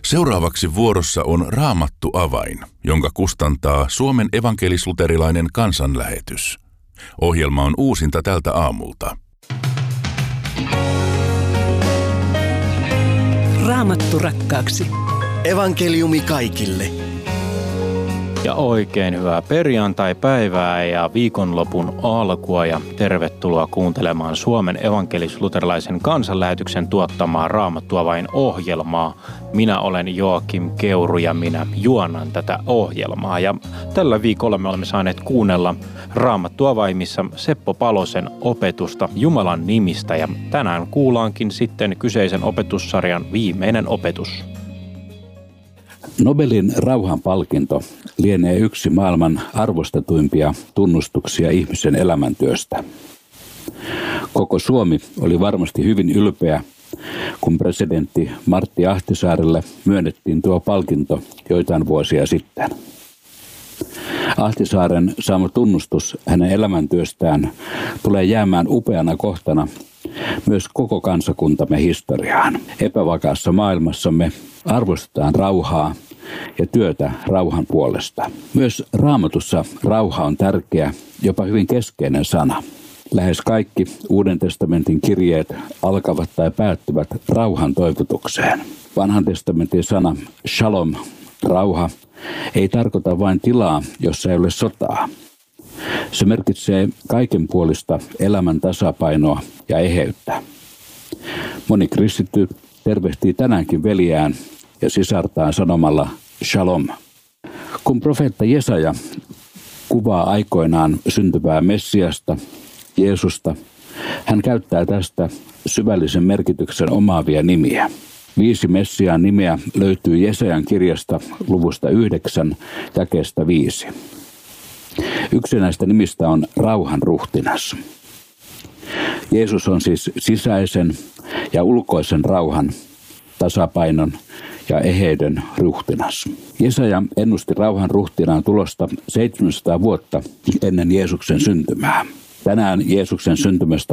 Seuraavaksi vuorossa on Raamattu avain, jonka kustantaa Suomen evankelis-luterilainen kansanlähetys. Ohjelma on uusinta tältä aamulta. Raamattu rakkaaksi. Evankeliumi kaikille. Ja oikein hyvää perjantai-päivää ja viikonlopun alkua ja tervetuloa kuuntelemaan Suomen evankelis-luterilaisen kansanlähetyksen tuottamaa Raamattu avain ohjelmaa. Minä olen Joakim Keuru ja minä juonan tätä ohjelmaa. Ja tällä viikolla me olemme saaneet kuunnella Raamattu avaimissa Seppo Palosen opetusta Jumalan nimistä ja tänään kuullaankin sitten kyseisen opetussarjan viimeinen opetus. Nobelin rauhanpalkinto lienee yksi maailman arvostetuimpia tunnustuksia ihmisen elämäntyöstä. Koko Suomi oli varmasti hyvin ylpeä, kun presidentti Martti Ahtisaarelle myönnettiin tuo palkinto joitain vuosia sitten. Ahtisaaren saama tunnustus hänen elämäntyöstään tulee jäämään upeana kohtana myös koko kansakuntamme historiaan. Epävakaassa maailmassamme arvostetaan rauhaa ja työtä rauhan puolesta. Myös Raamatussa rauha on tärkeä, jopa hyvin keskeinen sana. Lähes kaikki Uuden testamentin kirjeet alkavat tai päättyvät rauhan toivotukseen. Vanhan testamentin sana shalom, rauha, ei tarkoita vain tilaa, jossa ei ole sotaa. Se merkitsee kaikenpuolista elämän tasapainoa ja eheyttä. Moni kristitty tervehtii tänäänkin veljään ja sisartaan sanomalla shalom. Kun profeetta Jesaja kuvaa aikoinaan syntyvää Messiasta, Jeesusta, hän käyttää tästä syvällisen merkityksen omaavia nimiä. 5 Messiaan nimeä löytyy Jesajan kirjasta luvusta 9, jakeesta 5. Yksi näistä nimistä on rauhan ruhtinas. Jeesus on siis sisäisen ja ulkoisen rauhan, tasapainon ja eheyden ruhtinas. Jesaja ennusti rauhan ruhtinaan tulosta 700 vuotta ennen Jeesuksen syntymää. Tänään Jeesuksen syntymästä